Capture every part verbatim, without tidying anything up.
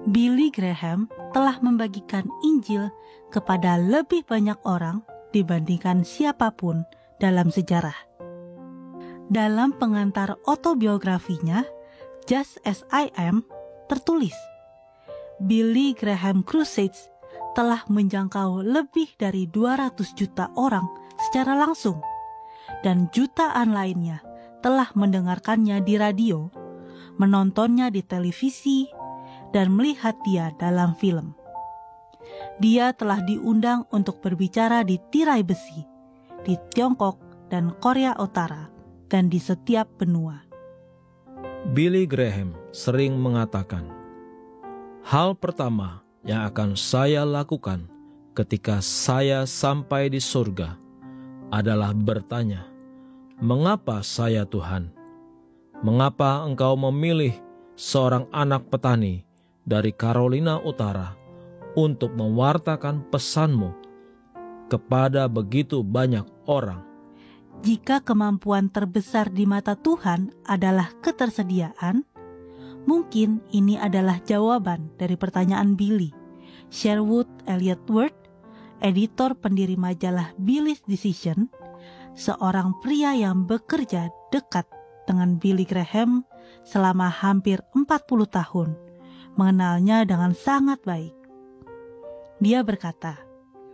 Billy Graham telah membagikan Injil kepada lebih banyak orang dibandingkan siapapun dalam sejarah. Dalam pengantar autobiografinya, Just As I Am, tertulis, Billy Graham Crusades telah menjangkau lebih dari dua ratus juta orang secara langsung, dan jutaan lainnya telah mendengarkannya di radio, menontonnya di televisi, dan melihat dia dalam film. Dia telah diundang untuk berbicara di tirai besi, di Tiongkok dan Korea Utara, dan di setiap benua. Billy Graham sering mengatakan, hal pertama yang akan saya lakukan ketika saya sampai di surga adalah bertanya, mengapa saya Tuhan? Mengapa engkau memilih seorang anak petani dari Carolina Utara untuk mewartakan pesanmu kepada begitu banyak orang? Jika kemampuan terbesar di mata Tuhan adalah ketersediaan, mungkin ini adalah jawaban dari pertanyaan Billy. Sherwood Elliott Ward, editor pendiri majalah Billy's Decision, seorang pria yang bekerja dekat dengan Billy Graham selama hampir empat puluh tahun, mengenalnya dengan sangat baik. Dia berkata,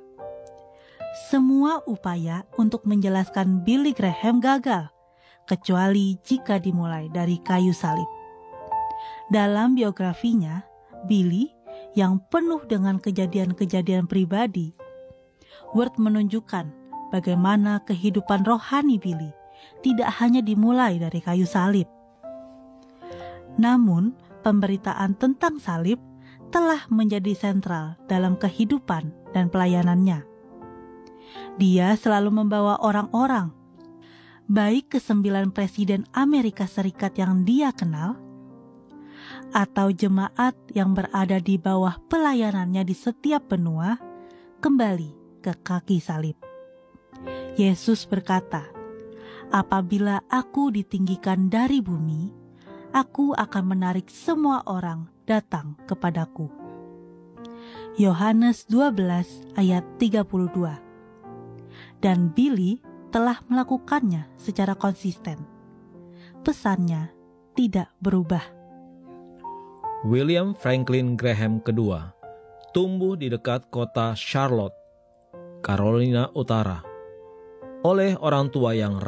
semua upaya untuk menjelaskan Billy Graham gagal, kecuali jika dimulai dari kayu salib. Dalam biografinya, Billy yang penuh dengan kejadian-kejadian pribadi, Ward menunjukkan bagaimana kehidupan rohani Billy tidak hanya dimulai dari kayu salib. Namun, pemberitaan tentang salib telah menjadi sentral dalam kehidupan dan pelayanannya. Dia selalu membawa orang-orang, baik ke sembilan presiden Amerika Serikat yang dia kenal, atau jemaat yang berada di bawah pelayanannya di setiap benua, kembali ke kaki salib. Yesus berkata, apabila aku ditinggikan dari bumi, aku akan menarik semua orang datang kepadaku. Yohanes dua belas ayat tiga puluh dua. Dan Billy telah melakukannya secara konsisten. Pesannya tidak berubah. William Franklin Graham kedua tumbuh di dekat kota Charlotte, Carolina Utara, oleh orang tua yang